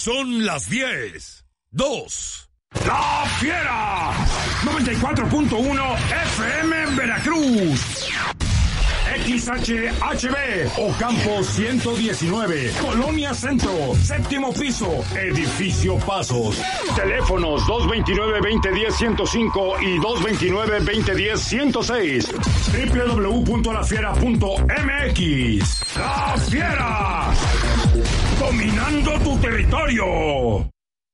Son las 10:02. ¡La Fiera! 94.1 FM en Veracruz. XHHB, Ocampo 119, Colonia Centro, séptimo piso, Edificio Pasos. Teléfonos 229-2010-105 y 229-2010-106. www.lafiera.mx. ¡La Fiera! Dominando tu territorio.